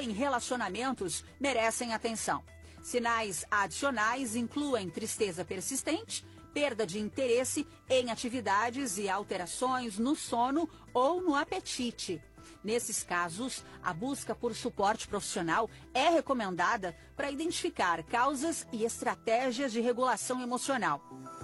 em relacionamentos merecem atenção. Sinais adicionais incluem tristeza persistente, perda de interesse em atividades e alterações no sono ou no apetite. Nesses casos, a busca por suporte profissional é recomendada para identificar causas e estratégias de regulação emocional.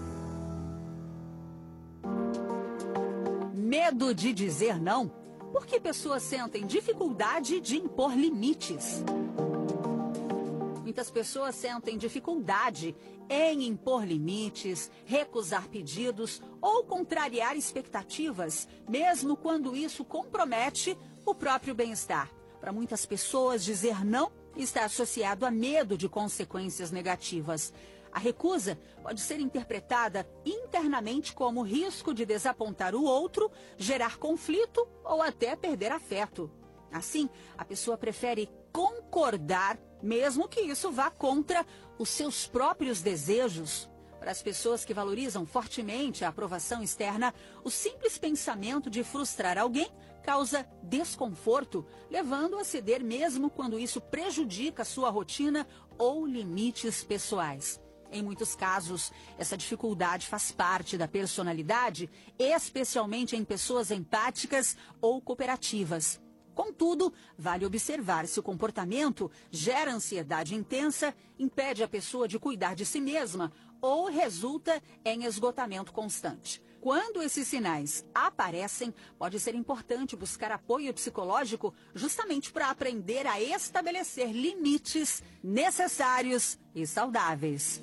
Medo de dizer não? Por que pessoas sentem dificuldade de impor limites? Muitas pessoas sentem dificuldade em impor limites, recusar pedidos ou contrariar expectativas, mesmo quando isso compromete o próprio bem-estar. Para muitas pessoas, dizer não está associado a medo de consequências negativas. A recusa pode ser interpretada internamente como risco de desapontar o outro, gerar conflito ou até perder afeto. Assim, a pessoa prefere concordar, mesmo que isso vá contra os seus próprios desejos. Para as pessoas que valorizam fortemente a aprovação externa, o simples pensamento de frustrar alguém causa desconforto, levando a ceder mesmo quando isso prejudica sua rotina ou limites pessoais. Em muitos casos, essa dificuldade faz parte da personalidade, especialmente em pessoas empáticas ou cooperativas. Contudo, vale observar se o comportamento gera ansiedade intensa, impede a pessoa de cuidar de si mesma ou resulta em esgotamento constante. Quando esses sinais aparecem, pode ser importante buscar apoio psicológico justamente para aprender a estabelecer limites necessários e saudáveis.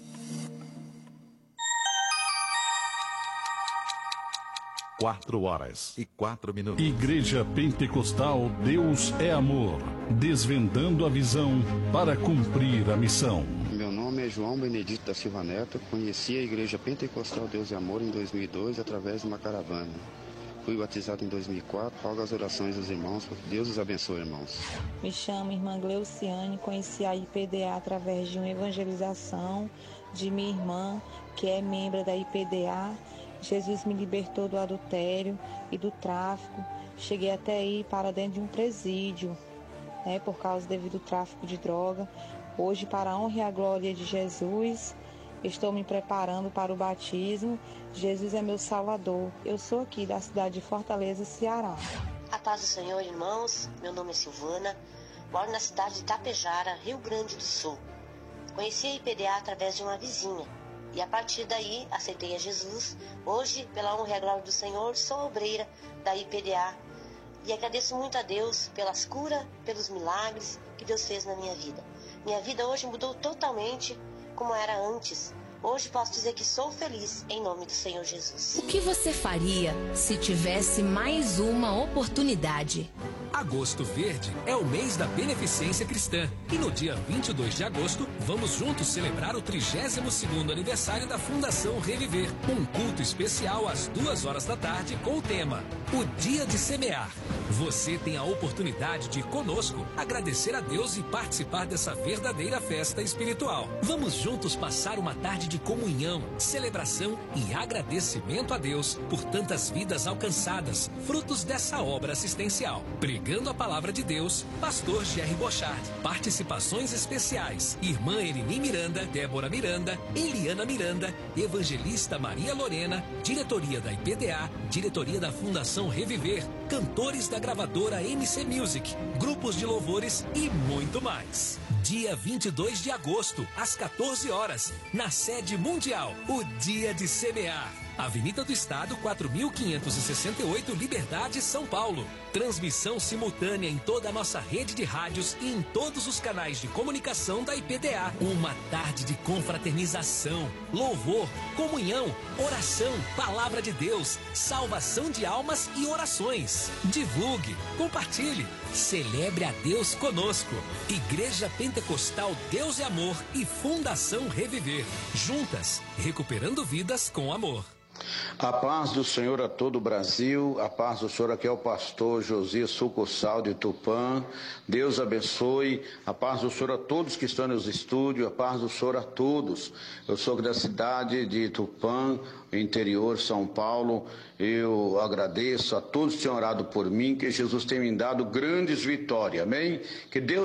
4h04. Igreja Pentecostal Deus é Amor, desvendando a visão para cumprir a missão. Meu nome é João Benedito da Silva Neto. Conheci a Igreja Pentecostal Deus é Amor em 2002 através de uma caravana. Fui batizado em 2004. Rogo as orações dos irmãos. Deus os abençoe, irmãos. Me chamo irmã Gleuciane. Conheci a IPDA através de uma evangelização de minha irmã, que é membro da IPDA. Jesus me libertou do adultério e do tráfico. Cheguei até ir para dentro de um presídio, por causa devido ao tráfico de droga. Hoje, para a honra e a glória de Jesus, estou me preparando para o batismo. Jesus é meu Salvador. Eu sou aqui da cidade de Fortaleza, Ceará. A paz do Senhor, irmãos. Meu nome é Silvana. Moro na cidade de Itapejara, Rio Grande do Sul. Conheci a IPDA através de uma vizinha. E a partir daí, aceitei a Jesus. Hoje, pela honra e a glória do Senhor, sou obreira da IPDA. E agradeço muito a Deus pelas curas, pelos milagres que Deus fez na minha vida. Minha vida hoje mudou totalmente como era antes. Hoje posso dizer que sou feliz em nome do Senhor Jesus. O que você faria se tivesse mais uma oportunidade? Agosto Verde é o mês da beneficência cristã. E no dia 22 de agosto, vamos juntos celebrar o 32º aniversário da Fundação Reviver. Um culto especial às 2h da tarde com o tema O Dia de Semear. Você tem a oportunidade de, conosco, agradecer a Deus e participar dessa verdadeira festa espiritual. Vamos juntos passar uma tarde de comunhão, celebração e agradecimento a Deus por tantas vidas alcançadas, frutos dessa obra assistencial. Pregando a palavra de Deus, Pastor Jerry Bochard. Participações especiais: Irmã Elini Miranda, Débora Miranda, Eliana Miranda, Evangelista Maria Lorena, Diretoria da IPDA, Diretoria da Fundação Reviver, cantores da gravadora MC Music, grupos de louvores e muito mais. Dia 22 de agosto, às 14h, na sede mundial, o Dia de Semear. Avenida do Estado, 4.568, Liberdade, São Paulo. Transmissão simultânea em toda a nossa rede de rádios e em todos os canais de comunicação da IPDA. Uma tarde de confraternização, louvor, comunhão, oração, palavra de Deus, salvação de almas e orações. Divulgue, compartilhe, celebre a Deus conosco. Igreja Pentecostal Deus é Amor e Fundação Reviver. Juntas, recuperando vidas com amor. A paz do Senhor a todo o Brasil, a paz do Senhor, aqui é o pastor Josias Sucursal de Tupã. Deus abençoe, a paz do Senhor a todos que estão nos estúdios, a paz do Senhor a todos. Eu sou da cidade de Tupã, interior São Paulo. Eu agradeço a todos que têm orado por mim, que Jesus tem me dado grandes vitórias, amém? Que Deus